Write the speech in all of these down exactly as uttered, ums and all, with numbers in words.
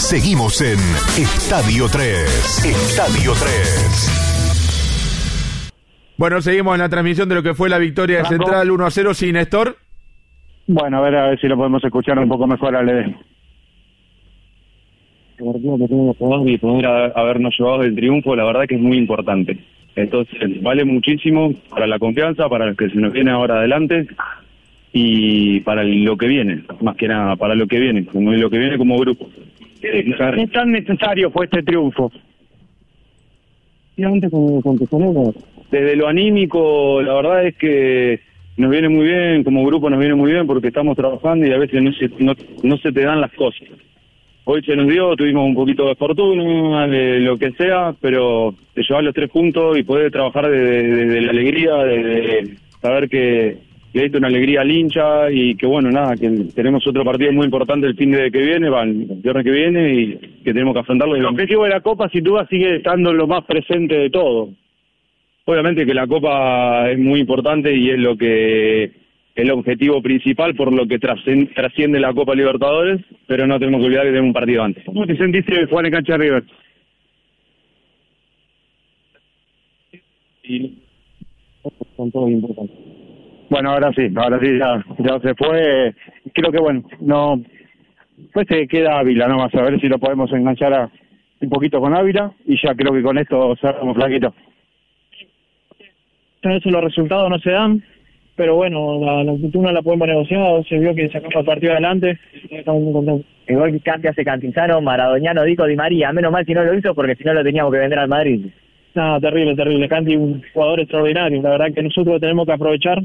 Seguimos en Estadio tres. Estadio tres. Bueno, seguimos en la transmisión de lo que fue la victoria de Central uno a cero sin Néstor. Bueno, a ver, a ver si lo podemos escuchar un poco mejor al Ledesma. El partido que tenemos que jugar y poder habernos llevado el triunfo, la verdad que es muy importante. Entonces, vale muchísimo para la confianza, para el que se nos viene ahora adelante y para lo que viene, más que nada, para lo que viene, como lo que viene como grupo. ¿Qué tan necesario fue este triunfo? Y antes con, con Desde lo anímico, la verdad es que nos viene muy bien, como grupo nos viene muy bien porque estamos trabajando y a veces no se, no, no se te dan las cosas. Hoy se nos dio, tuvimos un poquito de fortuna, de lo que sea, pero te llevas los tres puntos y poder trabajar desde de, de la alegría, de, de saber que le diste una alegría al hincha y que bueno, nada, que tenemos otro partido muy importante el fin de que viene, va, el viernes que viene y que tenemos que afrontarlo. El objetivo de la Copa sin duda sigue estando lo más presente de todo. Obviamente que la Copa es muy importante y es lo que el objetivo principal por lo que trasciende la Copa Libertadores, pero no tenemos que olvidar que tenemos un partido antes. ¿Cómo te sentiste de jugar en cancha de River? Y son todos importantes. Bueno, ahora sí, ahora sí ya, ya se fue. Creo que bueno, no, pues se queda Ávila, no más a ver si lo podemos enganchar a, un poquito con Ávila y ya creo que con esto cerramos flaquito. A veces los resultados no se dan, pero bueno, la, la fortuna la podemos negociar, se vio que sacamos el partido adelante, estamos muy contentos. El gol que casi hace Cantizano, maradoniano, Dico Di María, menos mal que no lo hizo porque si no lo teníamos que vender al Madrid. Nada, terrible, terrible, Canti un jugador extraordinario, la verdad que nosotros tenemos que aprovechar.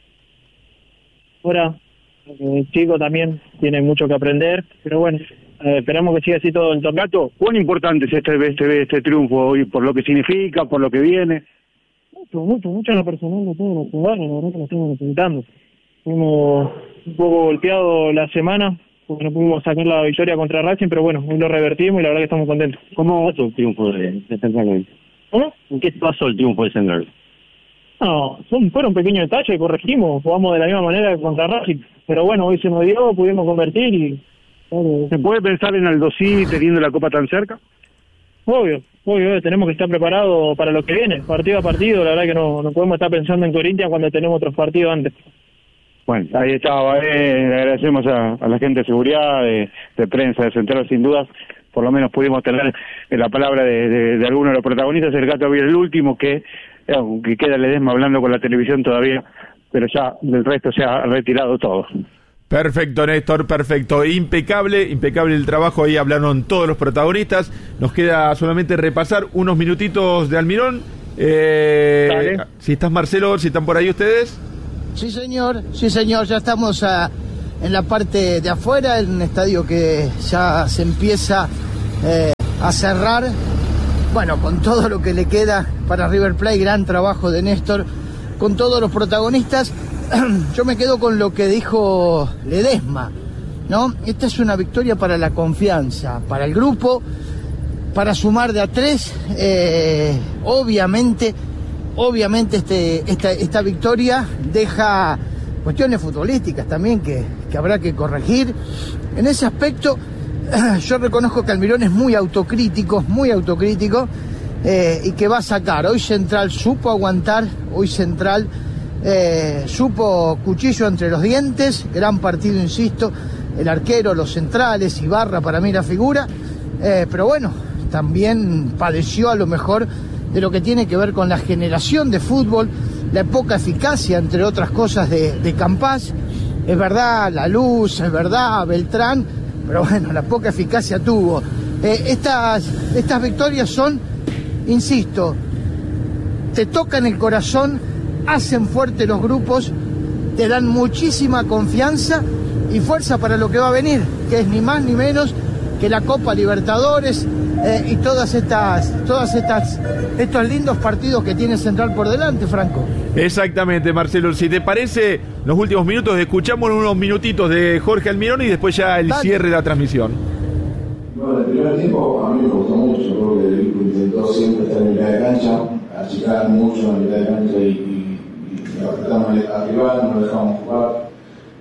Ahora, el chico también tiene mucho que aprender, pero bueno, eh, esperamos que siga así todo el torneo. ¿Cuán importante es este, este, este triunfo hoy, por lo que significa, por lo que viene? Mucho, mucho, mucho en lo personal de todos los jugadores, la verdad que lo estamos necesitando. Fuimos un poco golpeados la semana, porque no pudimos sacar la victoria contra Racing, pero bueno, hoy lo revertimos y la verdad que estamos contentos. ¿Cómo pasó el triunfo de, de Central? ¿Cómo? ¿En qué pasó el triunfo de Central? No, son, fueron pequeños detalles, corregimos, jugamos de la misma manera que contra Racing, pero bueno, hoy se nos dio, pudimos convertir y... ¿Se puede pensar en Aldo Civi teniendo la Copa tan cerca? Obvio, obvio, tenemos que estar preparados para lo que viene, partido a partido, la verdad que no, no podemos estar pensando en Corinthians cuando tenemos otros partidos antes. Bueno, ahí estaba, eh, le agradecemos a, a la gente de seguridad, de, de prensa, de Central, sin dudas, por lo menos pudimos tener la palabra de, de, de algunos de los protagonistas. El Gato había el último que, que queda Ledesma hablando con la televisión todavía, pero ya del resto se ha retirado todo. Perfecto, Néstor, perfecto, impecable, impecable el trabajo, ahí hablaron todos los protagonistas. Nos queda solamente repasar unos minutitos de Almirón. Eh, si estás, Marcelo, si están por ahí ustedes. Sí, señor, sí, señor, ya estamos a, en la parte de afuera, en un estadio que ya se empieza eh, a cerrar. Bueno, con todo lo que le queda para River Plate, gran trabajo de Néstor, con todos los protagonistas. Yo me quedo con lo que dijo Ledesma, ¿no? Esta es una victoria para la confianza, para el grupo, para sumar de a tres. Eh, obviamente, obviamente este, esta, esta victoria deja cuestiones futbolísticas también que, que habrá que corregir. En ese aspecto, yo reconozco que Almirón es muy autocrítico, muy autocrítico, eh, y que va a sacar. Hoy Central supo aguantar, hoy Central... Eh, supo cuchillo entre los dientes, gran partido, insisto, el arquero, los centrales, Ibarra para mí la figura, eh, pero bueno, también padeció a lo mejor de lo que tiene que ver con la generación de fútbol, la poca eficacia, entre otras cosas, de, de Campás. Es verdad, La Luz, es verdad, Beltrán, pero bueno, la poca eficacia tuvo. Eh, estas, estas victorias son, insisto, te tocan el corazón, hacen fuerte los grupos, te dan muchísima confianza y fuerza para lo que va a venir, que es ni más ni menos que la Copa Libertadores eh, y todas estas, todas estas, estos lindos partidos que tiene Central por delante, Franco. Exactamente, Marcelo. Si te parece, los últimos minutos escuchamos unos minutitos de Jorge Almirón y después ya el Dale. cierre de la transmisión. Bueno, el primer tiempo a mí me gustó mucho, yo creo que el equipo intentó siempre estar en mitad de cancha, achicar mucho en mitad de cancha y, y, y apretamos al rival, no lo dejamos jugar.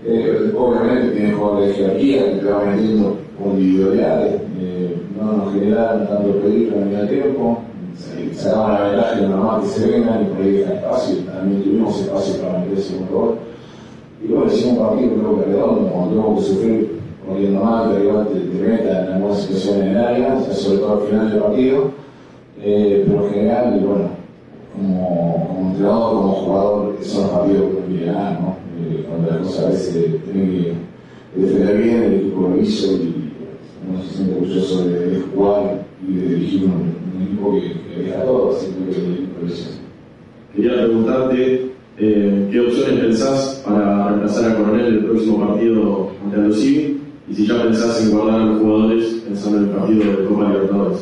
Eh, obviamente tiene jugadores de jerarquía que te van metiendo con individualidades, eh, no nos generaron tanto peligro en el tiempo, sacaban la ventaja de normal que se vengan y por ahí dejan espacio, también tuvimos espacio para meter el segundo gol. Y bueno, hicimos un partido creo que redondo, cuando tuvimos que sufrir corriendo mal, que el rival te, te meta en algunas situaciones en área, sobre todo al final del partido, eh, pero en general, y bueno, como, como entrenador, como jugador, son los partidos que uno quiere ganar, ¿no? Eh, cuando las cosas a veces tienen que defender bien, el equipo lo hizo y uno se siente orgulloso de, de jugar y de dirigir un, un equipo que, que deja todo, así que el equipo lo hizo. Quería preguntarte eh, qué opciones pensás para reemplazar a Coronel el próximo partido ante Aldosivi y si ya pensás en guardar a los jugadores pensando en el partido de Copa Libertadores.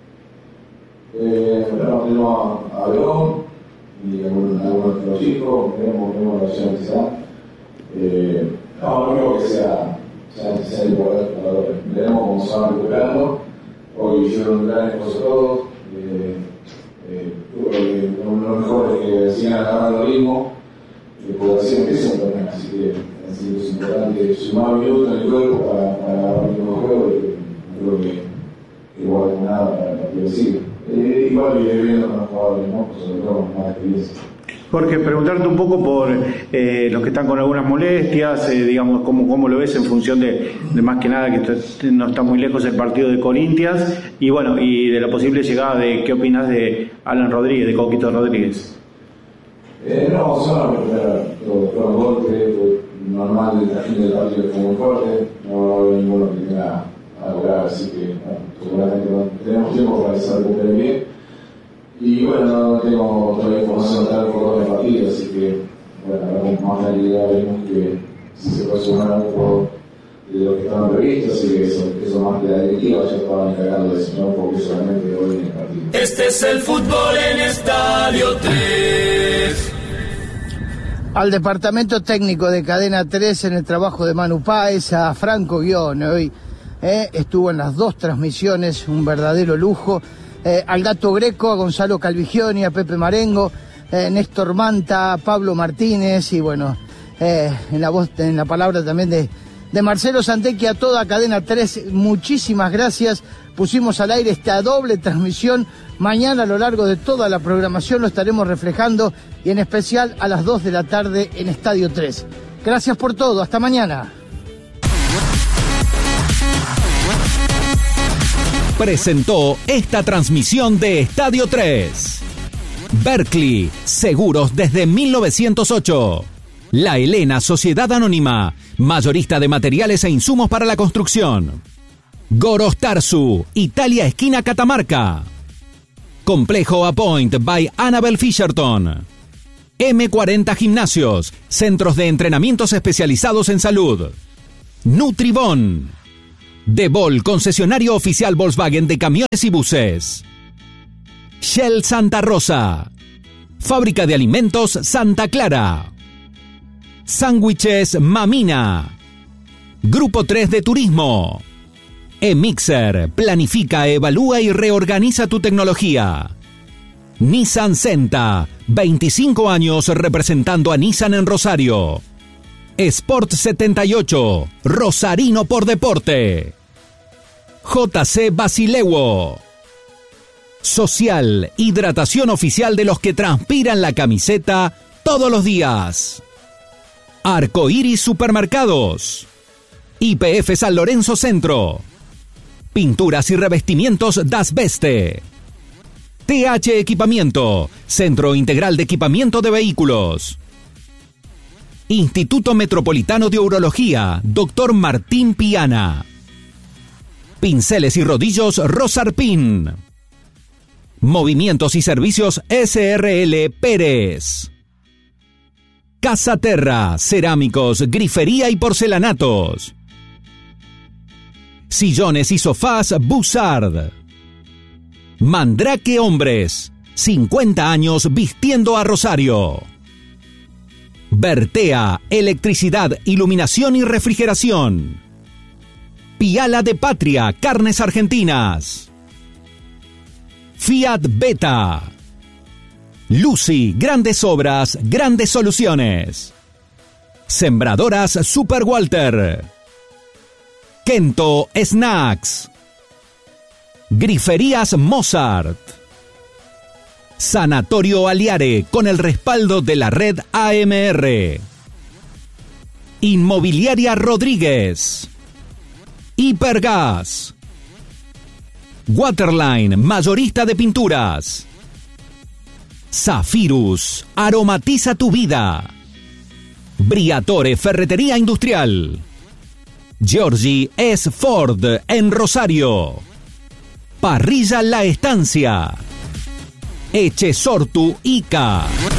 Eh, bueno, tenemos a Verón y algunos de los chicos, veremos, veremos la opción que sea. Eh, no, no creo que sea, sea necesario guardar jugadores. Veremos cómo se van recuperando. Hoy hicieron un gran esfuerzo todos. Eh, eh, creo que lo mejor es que sigan agarrando ritmo, que porque así empieza un torneo, así que así es importante sumar minutos en el cuerpo para, para agarrar el mismo juego y no creo que, que guarden nada para el partido sigue. Eh, igual iré viendo con los jugadores, ¿no? Pues sobre todo con más experiencia. Jorge, preguntarte un poco por eh, los que están con algunas molestias, eh, digamos, cómo, cómo lo ves en función de, de más que nada que t- no está muy lejos el partido de Corinthians y bueno, y de la posible llegada de, ¿qué opinas de Alan Rodríguez, de Coquito Rodríguez? Eh, no, solo recuperar todo, todo el golpe, normal del trajín del partido que fue muy fuerte, no veo ninguno que tenga algo grave, así que bueno, seguramente no tenemos tiempo para que se recupere bien. Y bueno, no tengo todavía información tal por todo el partido, así que bueno, ahora con más realidad vemos que si se puede sumar un poco de lo que estaban previstos, así que eso, eso más que la directiva ya estaban encargando de eso, no porque solamente hoy en el partido. Este es el fútbol en Estadio tres. Al departamento técnico de Cadena tres en el trabajo de Manu Páez, a Franco Guione, hoy eh, estuvo en las dos transmisiones, un verdadero lujo. Eh, al Gato Greco, a Gonzalo Calvigioni, a Pepe Marengo, eh, Néstor Manta, a Pablo Martínez y bueno, eh, en la voz, en la palabra también de, de Marcelo Santequi, a toda Cadena tres, muchísimas gracias. Pusimos al aire esta doble transmisión. Mañana a lo largo de toda la programación lo estaremos reflejando y en especial a las dos de la tarde en Estadio tres. Gracias por todo, hasta mañana. Presentó esta transmisión de Estadio tres. Berkeley, seguros desde mil novecientos ocho. La Helena, Sociedad Anónima, mayorista de materiales e insumos para la construcción. Goros Tarsu, Italia esquina Catamarca. Complejo Apoint by Annabel Fisherton. eme cuarenta Gimnasios, centros de entrenamientos especializados en salud. Nutribón. Debol, concesionario oficial Volkswagen de camiones y buses. Shell Santa Rosa. Fábrica de alimentos Santa Clara. Sándwiches Mamina. Grupo tres de Turismo. eMixer, planifica, evalúa y reorganiza tu tecnología. Nissan Senta, veinticinco años representando a Nissan en Rosario. Sport setenta y ocho, Rosarino por deporte. J C Basilewo. Social, hidratación oficial de los que transpiran la camiseta todos los días. Arcoiris Supermercados. Y P F San Lorenzo Centro. Pinturas y revestimientos Das Beste. T H Equipamiento, Centro Integral de Equipamiento de Vehículos. Instituto Metropolitano de Urología, doctor Martín Piana. Pinceles y rodillos Rosarpin. Movimientos y servicios S R L Pérez. Casa Terra, cerámicos, grifería y porcelanatos. Sillones y sofás Bussard. Mandrake Hombres, cincuenta años vistiendo a Rosario. Bertea, electricidad, iluminación y refrigeración. Piala de Patria, carnes argentinas. Fiat Beta. Lucy, grandes obras, grandes soluciones. Sembradoras Super Walter. Kento Snacks. Griferías Mozart. Sanatorio Aliare, con el respaldo de la red A M R. Inmobiliaria Rodríguez. Hipergas. Waterline, mayorista de pinturas. Zafirus, aromatiza tu vida. Briatore, ferretería industrial. Giorgi S. Ford, en Rosario. Parrilla La Estancia. Echesortu Ica.